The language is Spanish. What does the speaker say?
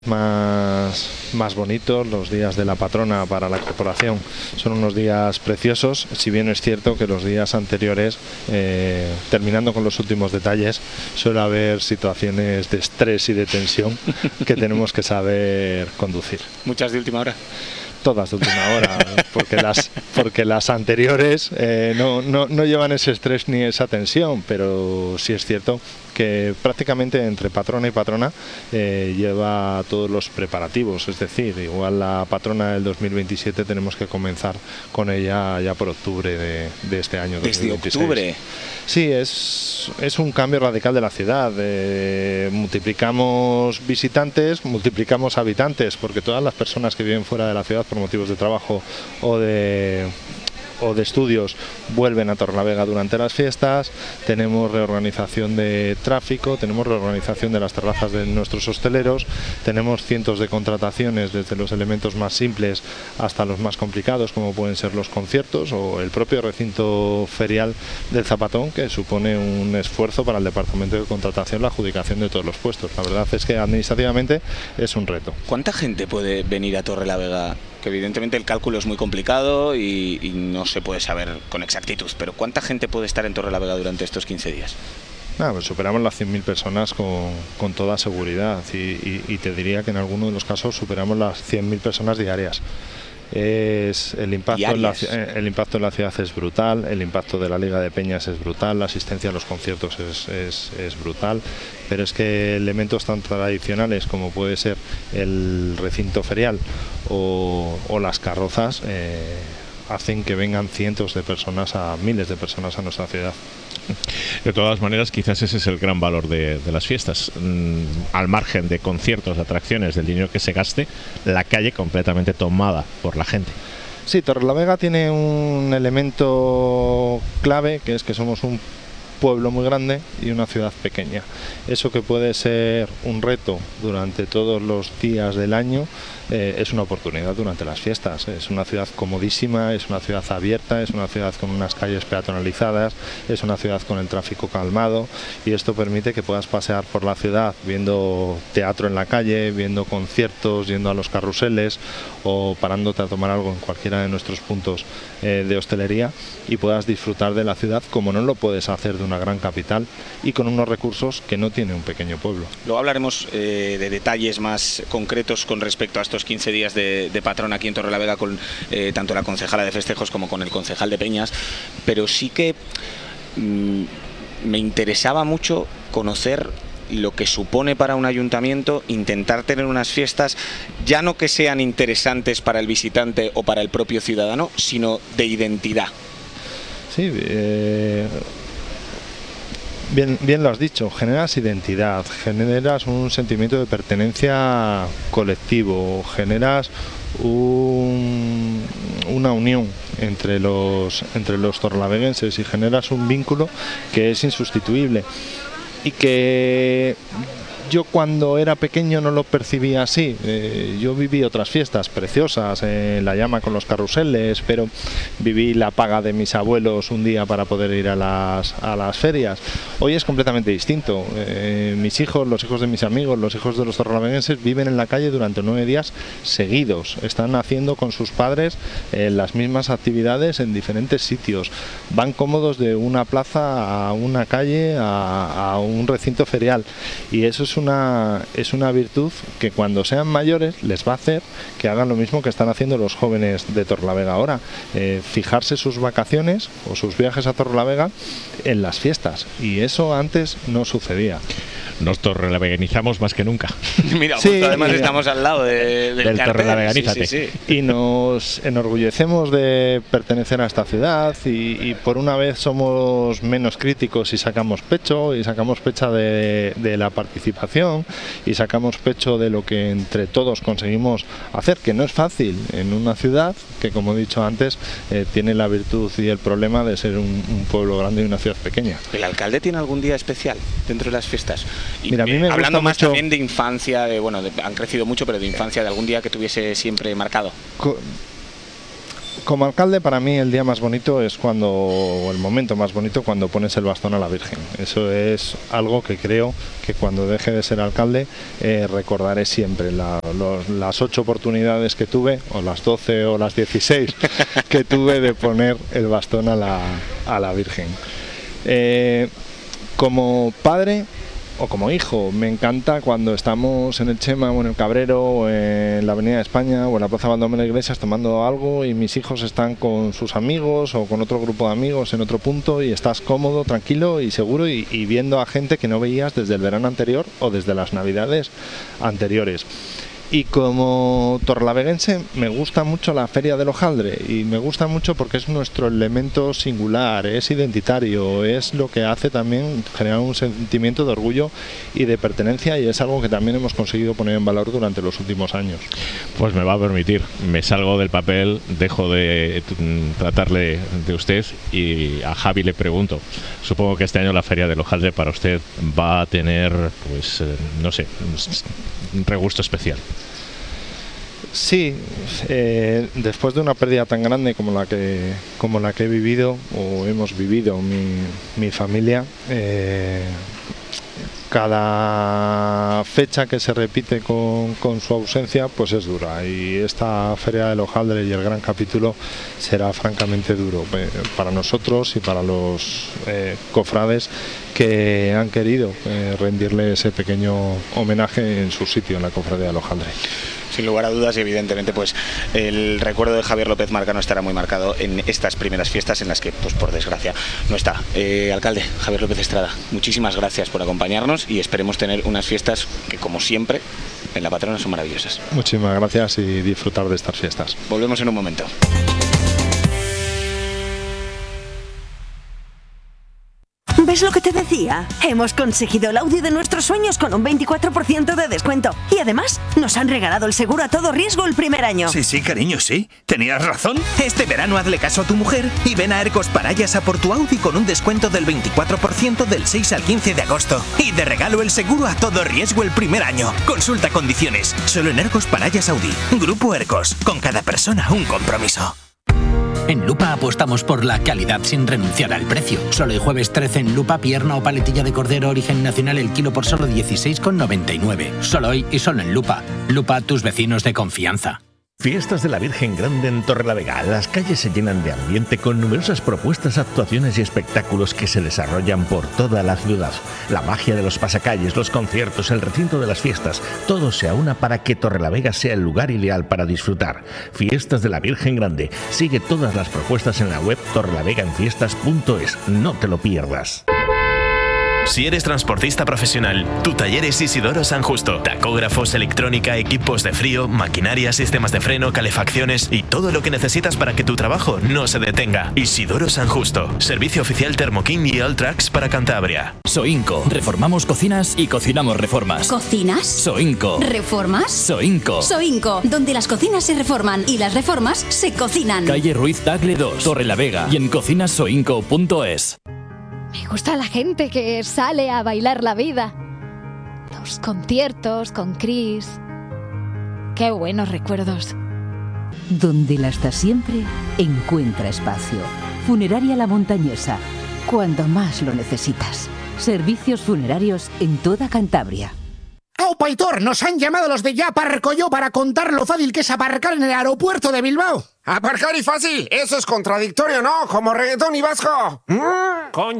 Más bonitos, los días de la patrona para la corporación son unos días preciosos, si bien es cierto que los días anteriores, terminando con los últimos detalles, suele haber situaciones de estrés y de tensión que tenemos que saber conducir. ¿Muchas de última hora? Todas de última hora, porque las anteriores no llevan ese estrés ni esa tensión, pero sí es cierto que prácticamente entre patrona y patrona lleva todos los preparativos, es decir, igual la patrona del 2027 tenemos que comenzar con ella ya por octubre de este año 2026. ¿Desde octubre? Sí, es un cambio radical de la ciudad. Multiplicamos visitantes, multiplicamos habitantes, porque todas las personas que viven fuera de la ciudad por motivos de trabajo o de estudios vuelven a Torrelavega durante las fiestas. Tenemos reorganización de tráfico, tenemos reorganización de las terrazas de nuestros hosteleros, tenemos cientos de contrataciones desde los elementos más simples hasta los más complicados, como pueden ser los conciertos o el propio recinto ferial del Zapatón, que supone un esfuerzo para el departamento de contratación la adjudicación de todos los puestos. La verdad es que administrativamente es un reto. ¿Cuánta gente puede venir a Torrelavega? Que evidentemente el cálculo es muy complicado y no se puede saber con exactitud, pero ¿cuánta gente puede estar en Torrelavega durante estos 15 días? Pues superamos las 100.000 personas con toda seguridad y te diría que en algunos de los casos superamos las 100.000 personas diarias. El impacto en la ciudad es brutal, el impacto de la Liga de Peñas es brutal, la asistencia a los conciertos es brutal, pero es que elementos tan tradicionales como puede ser el recinto ferial o las carrozas hacen que vengan cientos de personas miles de personas a nuestra ciudad. De todas maneras, quizás ese es el gran valor de las fiestas. Al margen de conciertos, de atracciones, del dinero que se gaste, la calle completamente tomada por la gente. Sí, Torrelavega tiene un elemento clave, que es que somos un pueblo muy grande y una ciudad pequeña. Eso que puede ser un reto durante todos los días del año, es una oportunidad durante las fiestas. Es una ciudad comodísima, es una ciudad abierta, es una ciudad con unas calles peatonalizadas, es una ciudad con el tráfico calmado, y esto permite que puedas pasear por la ciudad viendo teatro en la calle, viendo conciertos, yendo a los carruseles o parándote a tomar algo en cualquiera de nuestros puntos de hostelería, y puedas disfrutar de la ciudad como no lo puedes hacer de una gran capital y con unos recursos que no tiene un pequeño pueblo. Luego hablaremos de detalles más concretos con respecto a estos 15 días de patrón aquí en Torrelavega con tanto la concejala de festejos como con el concejal de Peñas, pero sí que me interesaba mucho conocer lo que supone para un ayuntamiento intentar tener unas fiestas ya no que sean interesantes para el visitante o para el propio ciudadano, sino de identidad. Sí, bien lo has dicho, generas identidad, generas un sentimiento de pertenencia colectivo, generas una unión entre los torrelaveguenses y generas un vínculo que es insustituible y que yo cuando era pequeño no lo percibía así. Yo viví otras fiestas preciosas, la llama con los carruseles, pero viví la paga de mis abuelos un día para poder ir a las ferias. Hoy es completamente distinto. Mis hijos, los hijos de mis amigos, los hijos de los torrelaveguenses viven en la calle durante 9 días seguidos. Están haciendo con sus padres las mismas actividades en diferentes sitios. Van cómodos de una plaza a una calle, a un recinto ferial, y eso es una virtud que cuando sean mayores les va a hacer que hagan lo mismo que están haciendo los jóvenes de Torrelavega ahora, fijarse sus vacaciones o sus viajes a Torrelavega en las fiestas, y eso antes no sucedía. Nos torrelaveganizamos más que nunca. Mira, sí, además estamos al lado del Torrelaveganízate. Sí. Y nos enorgullecemos de pertenecer a esta ciudad y por una vez somos menos críticos y sacamos pecho de la participación y sacamos pecho de lo que entre todos conseguimos hacer, que no es fácil en una ciudad que, como he dicho antes, tiene la virtud y el problema de ser un pueblo grande y una ciudad pequeña. ¿El alcalde tiene algún día especial dentro de las fiestas? Y mira, a mí me hablando gusta más mucho, también de infancia, han crecido mucho, pero de infancia, de algún día que tuviese siempre marcado. como alcalde, para mí el día más bonito es el momento más bonito cuando pones el bastón a la Virgen. Eso es algo que creo que cuando deje de ser alcalde recordaré siempre. Las 8 oportunidades que tuve, o las 12 o las 16 que tuve de poner el bastón a la Virgen. Como padre o como hijo, me encanta cuando estamos en el Chema o en el Cabrero o en la Avenida de España o en la Plaza Baldomero Iglesias tomando algo y mis hijos están con sus amigos o con otro grupo de amigos en otro punto y estás cómodo, tranquilo y seguro y viendo a gente que no veías desde el verano anterior o desde las navidades anteriores. Y como torrelaveguense me gusta mucho la Feria del Hojaldre y me gusta mucho porque es nuestro elemento singular, es identitario, es lo que hace también generar un sentimiento de orgullo y de pertenencia y es algo que también hemos conseguido poner en valor durante los últimos años. Pues me va a permitir, me salgo del papel, dejo de tratarle de usted y a Javi le pregunto, supongo que este año la Feria del Hojaldre para usted va a tener, pues, no sé, un regusto especial. Sí, después de una pérdida tan grande como la que he vivido o hemos vivido mi familia, cada fecha que se repite con su ausencia pues es dura y esta Feria del Hojaldre y el gran capítulo será francamente duro para nosotros y para los cofrades que han querido rendirle ese pequeño homenaje en su sitio en la Cofradía del Hojaldre. Sin lugar a dudas y evidentemente pues el recuerdo de Javier López Marcano estará muy marcado en estas primeras fiestas en las que pues por desgracia no está. Alcalde Javier López Estrada, muchísimas gracias por acompañarnos y esperemos tener unas fiestas que como siempre en la patrona son maravillosas. Muchísimas gracias y disfrutar de estas fiestas. Volvemos en un momento. ¿Ves lo que te decía? Hemos conseguido el Audi de nuestros sueños con un 24% de descuento. Y además, nos han regalado el seguro a todo riesgo el primer año. Sí, cariño, sí. Tenías razón. Este verano hazle caso a tu mujer y ven a Ercos Parayas a por tu Audi con un descuento del 24% del 6 al 15 de agosto. Y de regalo el seguro a todo riesgo el primer año. Consulta condiciones. Solo en Ercos Parayas Audi. Grupo Ercos. Con cada persona un compromiso. En Lupa apostamos por la calidad sin renunciar al precio. Solo el jueves 13 en Lupa, pierna o paletilla de cordero origen nacional el kilo por solo 16,99. Solo hoy y solo en Lupa. Lupa, tus vecinos de confianza. Fiestas de la Virgen Grande en Torrelavega. Las calles se llenan de ambiente con numerosas propuestas, actuaciones y espectáculos que se desarrollan por toda la ciudad. La magia de los pasacalles, los conciertos, el recinto de las fiestas, todo se aúna para que Torrelavega sea el lugar ideal para disfrutar. Fiestas de la Virgen Grande. Sigue todas las propuestas en la web torrelavegaenfiestas.es. No te lo pierdas. Si eres transportista profesional, tu taller es Isidoro San Justo. Tacógrafos, electrónica, equipos de frío, maquinaria, sistemas de freno, calefacciones y todo lo que necesitas para que tu trabajo no se detenga. Isidoro San Justo. Servicio oficial Thermoking y Alltrax para Cantabria. Soinco. Reformamos cocinas y cocinamos reformas. ¿Cocinas? Soinco. ¿Reformas? Soinco. Soinco, donde las cocinas se reforman y las reformas se cocinan. Calle Ruiz Tagle 2, Torrelavega y en cocinasoinco.es. Me gusta la gente que sale a bailar la vida. Los conciertos con Chris. Qué buenos recuerdos. Donde la está siempre, encuentra espacio. Funeraria La Montañesa. Cuando más lo necesitas. Servicios funerarios en toda Cantabria. ¡Oh, Paitor! Nos han llamado los de Ya Aparco Yo para contar lo fácil que es aparcar en el aeropuerto de Bilbao. Aparcar y fácil, eso es contradictorio, ¿no? Como reggaetón y vasco. Con